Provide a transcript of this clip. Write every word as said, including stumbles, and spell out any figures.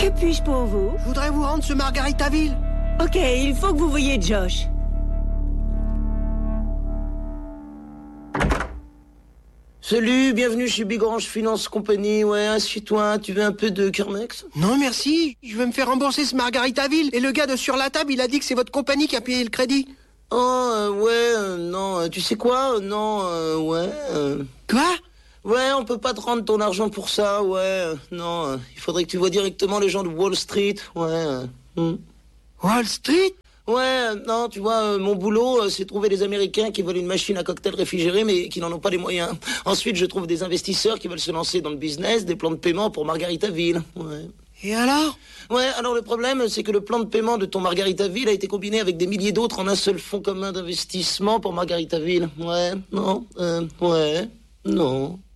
Que puis-je pour vous? Je voudrais vous rendre ce Margaritaville. Ok, il faut que vous voyiez Josh. Salut, bienvenue chez Big Orange Finance Company. Ouais, assieds-toi, tu veux un peu de Kermex? Non, merci. Je veux me faire rembourser ce Margaritaville. Et le gars de sur la table, il a dit que c'est votre compagnie qui a payé le crédit. Oh, euh, ouais, euh, non, euh, tu sais quoi? Non, euh, ouais... euh... Quoi? Ouais, on peut pas te rendre ton argent pour ça, ouais, euh, non. euh, il faudrait que tu vois directement les gens de Wall Street, ouais. euh, hmm. Wall Street? Ouais, euh, non, tu vois, euh, mon boulot, euh, c'est trouver des Américains qui veulent une machine à cocktail réfrigérée, mais qui n'en ont pas les moyens. Ensuite, je trouve des investisseurs qui veulent se lancer dans le business, des plans de paiement pour Margaritaville, ouais. Et alors? Ouais, alors le problème, c'est que le plan de paiement de ton Margaritaville a été combiné avec des milliers d'autres en un seul fonds commun d'investissement pour Margaritaville. Ouais, non, euh, ouais, non.